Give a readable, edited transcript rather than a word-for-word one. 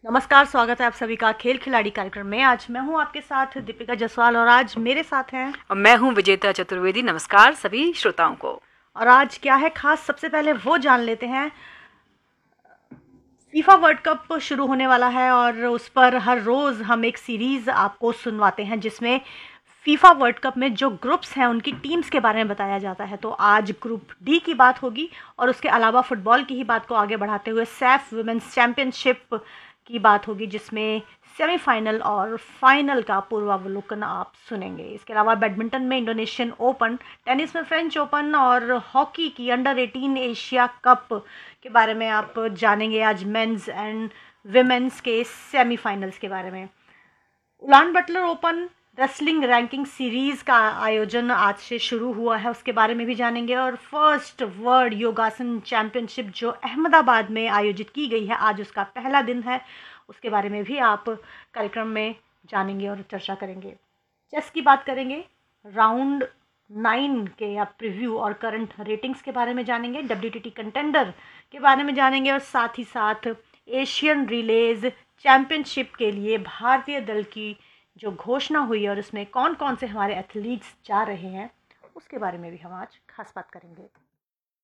नमस्कार, स्वागत है आप सभी का खेल खिलाड़ी कार्यक्रम में। आज मैं हूं आपके साथ दीपिका जायसवाल और आज मेरे साथ हैं और मैं हूं विजेता चतुर्वेदी। नमस्कार सभी श्रोताओं को। और आज क्या है खास, सबसे पहले वो जान लेते हैं। फीफा वर्ल्ड कप शुरू होने वाला है और उस पर हर रोज़ हम एक सीरीज़ आपको सुनवाते हैं जिसमें फीफा वर्ल्ड कप में जो ग्रुप्स हैं उनकी टीम्स के बारे में बताया जाता है। तो आज ग्रुप डी की बात होगी और उसके अलावा फुटबॉल की ही बात को आगे बढ़ाते हुए सैफ वुमेन्स चैंपियनशिप की बात होगी जिसमें सेमीफाइनल और फाइनल का पूर्वावलोकन आप सुनेंगे। इसके अलावा बैडमिंटन में इंडोनेशियन ओपन, टेनिस में फ्रेंच ओपन और हॉकी की अंडर 18 एशिया कप के बारे में आप जानेंगे। आज मेंस एंड विमेंस के सेमीफाइनल्स के बारे में। Ulan Buttler open wrestling ranking series का आयोजन आज से शुरू हुआ है, उसके बारे में भी जानेंगे। और फर्स्ट वर्ल्ड योगासन चैंपियनशिप जो अहमदाबाद में आयोजित की गई है, आज उसका पहला दिन है, उसके बारे में भी आप कार्यक्रम में जानेंगे और चर्चा करेंगे। चेस की बात करेंगे, राउंड 9 के या प्रीव्यू और करंट रेटिंग्स के बारे में जानेंगे। WTT कंटेंडर के बारे में जानेंगे और साथ ही साथ एशियन रिलेज चैंपियनशिप के लिए भारतीय दल की जो घोषणा हुई है और उसमें कौन कौन से हमारे एथलीट्स जा रहे हैं उसके बारे में भी हम आज खास बात करेंगे।